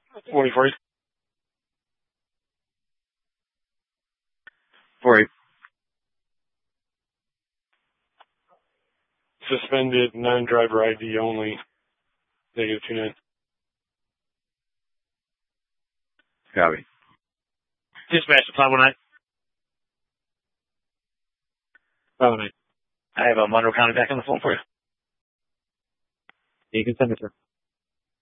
Morning, 40. 40. Suspended, non-driver ID only. Negative 29. Copy. Dispatch to 519. 519. I have Monroe County back on the phone for you. You can send it, sir.